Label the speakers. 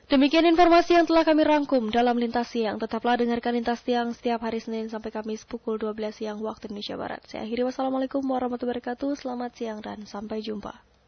Speaker 1: Demikian informasi yang telah kami rangkum dalam Lintas Siang. Tetaplah dengarkan Lintas Siang setiap hari Senin sampai Kamis pukul 12 siang waktu Indonesia Barat. Saya akhiri, wassalamualaikum warahmatullahi wabarakatuh. Selamat siang dan sampai jumpa.